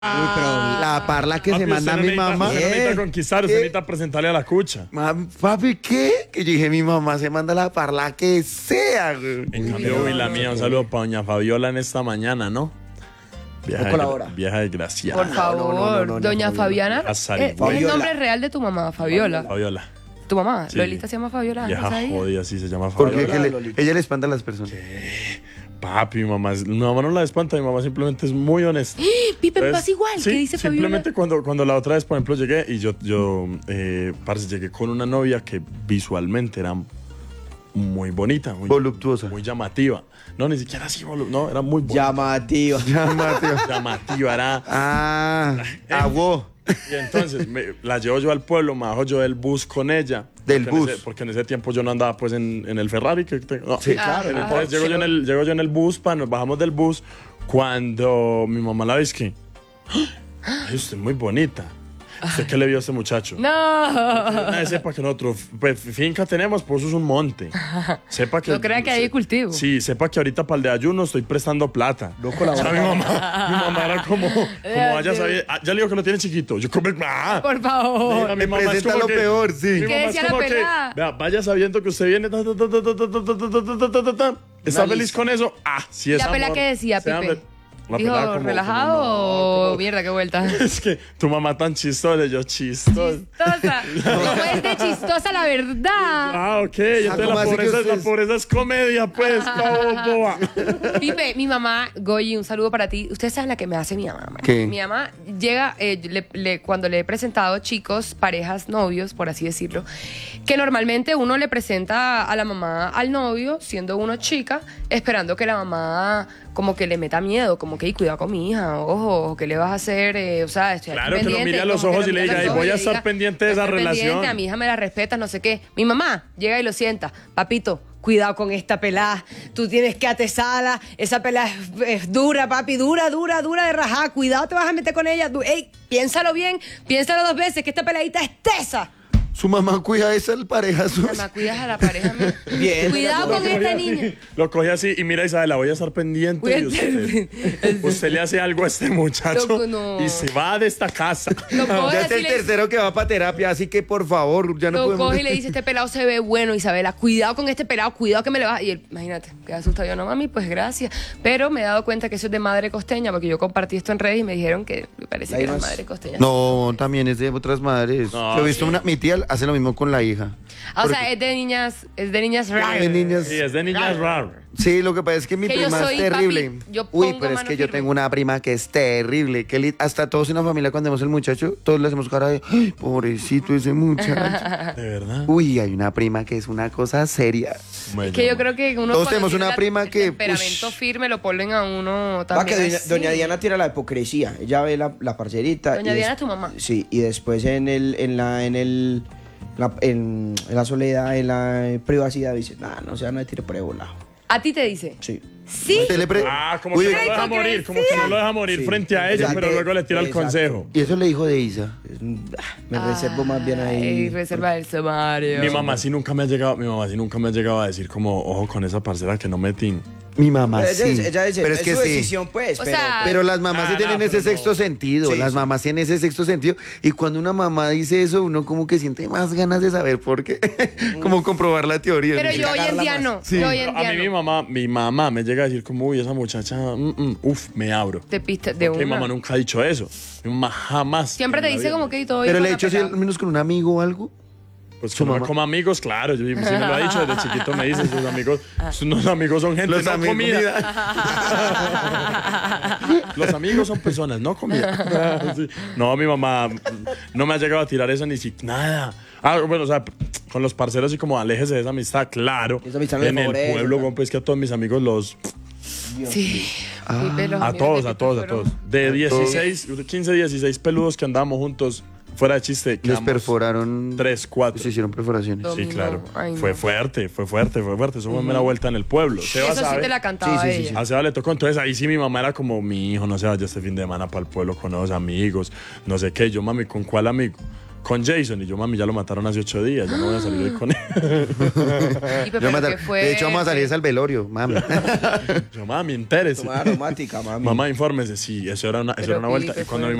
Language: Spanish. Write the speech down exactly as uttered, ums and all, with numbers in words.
Uy, pero la parla que Papi, se manda a usted no mi necesita- mamá. Usted no necesita conquistar, usted ¿Qué? necesita presentarle a la cucha. Mam- Papi, ¿qué? Que yo dije, mi mamá se manda la parla que sea, güey. En cambio, uy, la mía, un saludo para doña Fabiola en esta mañana, ¿no? Vieja, No de, colabora. vieja desgraciada. Por favor, no, no, no, doña no, Fabiana. A Sari, eh, ¿Es el Fabiola. nombre real de tu mamá, Fabiola? Fabiola. ¿Tu mamá? Sí. Lolita se llama Fabiola. ¿no Vieja sabía? jodida, así se llama Porque Fabiola. que le- Lolita. ella le espanta a las personas. Papi, mi mamá, es- mi mamá no la espanta, mi mamá simplemente es muy honesta. Pipe me Entonces, pasa igual. sí, ¿Qué dice Fabiola? simplemente cuando, cuando la otra vez, por ejemplo, llegué y yo, yo eh, parce, llegué con una novia que visualmente era muy bonita, muy, Voluptuosa. muy llamativa. No, ni siquiera así, volu- no, era muy bonita. Llamativa. Ya, Mateo. Llamativa, era... Ah, aguó. Y entonces me- la llevo yo al pueblo, me bajo yo del bus con ella. Del porque en bus. ese- porque en ese tiempo yo no andaba pues en, en el Ferrari. Que te- no. Sí, claro. Entonces Ah, llego, yo en el, llego yo en el bus, pa, nos bajamos del bus. Cuando mi mamá la ve, es que... Ay, usted es muy bonita. ¿Usted qué le vio a este muchacho? No. Nadie sepa que nosotros, pues, finca tenemos, pues eso es un monte. Sepa que... No crea que hay cultivo. Sí, sepa que ahorita para el de ayuno estoy prestando plata. No O sea, colabora. mi mamá, mi mamá era como, como vaya sabía, ah, ya le digo que lo tiene chiquito. Yo como, ah, Por favor. a mi Me mamá es presenta como lo que- peor, sí. mi ¿Qué mamá es decía la como que, pelada? vea, vaya sabiendo que usted viene, ta, ta, ta, ta, ta, ta, ta, ta, ta, ta, ta, ta, ta. ¿Está Una feliz lista. con eso? Ah, sí ¿Y es la pela amor. qué decía, Sea Pipe? hombre. La ¿Dijo pelada como- relajado como, no, o como- mierda, qué vuelta? Es que tu mamá tan chistosa, yo chistosa. Chistosa. ¿Cómo es de chistosa la verdad? Ah, ok, entonces ¿cómo la así que pobreza, usted la es- pobreza es comedia, pues, pavo, boba. Pipe, mi mamá, Goyi, un saludo para ti. Ustedes saben la que me hace mi mamá. ¿Qué? Mi mamá llega, eh, le- le- cuando le he presentado chicos, parejas, novios, por así decirlo, que normalmente uno le presenta a la mamá al novio, siendo uno chica, esperando que la mamá como que le meta miedo, como que, "Ey, cuidado con mi hija, ojo, ¿qué le vas a hacer? Eh, o sea, estoy aquí Claro, que lo pendiente", mire a los como que ojos lo y le mire a diga, los "Ey, voy ojos a y le estar diga, pendiente de esa "Estoy pendiente, relación". a mi hija me la respetas, no sé qué. Mi mamá llega y lo sienta, papito, cuidado con esta pelada, tú tienes que atesarla, esa pelada es, es dura, papi, dura, dura, dura de rajar, cuidado te vas a meter con ella, du- ey, piénsalo bien, piénsalo dos veces, que esta peladita es tesa. Su mamá cuida a esa pareja suya. Mamá, cuidas a la pareja mía. Bien. Cuidado Lo con cogí esta así, niña. Lo cogí así y mira, Isabela, voy a estar pendiente Voy a de usted. estar- Usted le hace algo a este muchacho Loco, no. y se va de esta casa. Lo coge Ya es así, el le- tercero que va para terapia, así que por favor, ya no Lo podemos. coge y le dice, este pelado se ve bueno, Isabela, cuidado con este pelado, cuidado que me le vas... Y él, imagínate, queda asustado. Yo, no, mami, pues gracias. Pero me he dado cuenta que eso es de madre costeña, porque yo compartí esto en redes y me dijeron que me parece Ahí que era vas. madre costeña. No, también es de otras madres. No, Yo he visto sí. una, mi tía hace lo mismo con la hija. Ah, o sea, es de niñas, es de niñas raras. De niñas. Sí, es de niñas raro. Sí, lo que pasa es que mi Que yo prima soy, es terrible. papi, yo Uy, pongo pero es mano que yo firme. tengo una prima que es terrible. Que li- hasta todos en la familia, cuando vemos el muchacho, todos le hacemos cara de, "Ay, pobrecito ese muchacho". De verdad. Uy, hay una prima que es una cosa seria. Es que yo creo que uno Todos cuando tenemos tiene una la- prima el que, temperamento ush. firme lo ponen a uno Va también que doña, así. doña Diana tira la hipocresía. Ella ve la, la parcerita. Doña y Diana des- es tu mamá. Sí, y después en el, en la, en el, la- en, en la soledad, en la privacidad, dice, nah, no se van a tirar por ahí volado. A ti te dice. Sí. Sí. Usted le pre- Ah, como Uy, que no lo deja Ay, morir, como que no lo deja morir Sí. frente a ella, Exacto. pero luego le tira el Exacto. consejo. Y eso le dijo de Isa. Es- ah, Me reservo más bien Ay, ahí. reserva el sumario. Mi mamá sí nunca me ha llegado, mi mamá sí nunca me ha llegado a decir como, ojo con esa parcera que no metí. Mi mamá Ella, sí. ella dice, pero es, es que su sí. decisión, pues. O pero, sea, Pero las mamás sí Ah, tienen no, ese pero sexto no. sentido. Sí, las sí. mamás tienen ese sexto sentido. Y cuando una mamá dice eso, uno como que siente más ganas de saber por qué. Como comprobar la teoría. Pero yo hoy en cagarla día más. no. Sí. Yo hoy en A día mí mi no. mamá, mi mamá me llega a decir como, uy, esa muchacha, mm, mm, uf, me abro. Te piste de Porque una. mi mamá nunca ha dicho eso. Mi mamá jamás. Siempre en te la dice vida como me- que todo Pero bien le he con hecho la así, pelada. al menos con un amigo o algo. Pues Su como, mamá. como amigos, claro. Yo, sí me lo ha dicho desde chiquito, me dice, sus amigos, sus amigos son gente, Los no amigos, comida. Los amigos son personas, no comida. Sí. No, mi mamá no me ha llegado a tirar eso ni siquiera nada. Ah, bueno, o sea, con los parceros y como aléjese de esa amistad, claro. Esa amistad no le en el favorece, pueblo, ¿no? güey, pues que a todos mis amigos los... Sí. Pipe, los A amigos todos, de a Pipe todos, a fueron- todos. De dieciséis, quince, dieciséis peludos que andamos juntos, fuera de chiste, Les quedamos perforaron. tres, cuatro. Se hicieron perforaciones. Dos. Sí, Dominó. claro. Ay, no. Fue fuerte, fue fuerte, fue fuerte. Eso fue una vuelta en el pueblo. Seba Eso sí sabe. te la cantaba Sí, sí, sí, ella. A Seba le tocó, entonces ahí sí mi mamá era como, mi hijo no se vaya este fin de semana para el pueblo con los amigos, no sé qué. Yo, mami, ¿con cuál amigo? con Jason. Y yo, mami, ya lo mataron hace ocho días, ya no voy a salir hoy con él. Y, Yo pero matar- ¿qué fue? De hecho, vamos a salir es al velorio, mami. Yo, mami, entérese. Tomar aromática, mami. Mamá, infórmese. Sí, eso era una, eso Pero, era una vuelta. Pipe, Y cuando fue- mi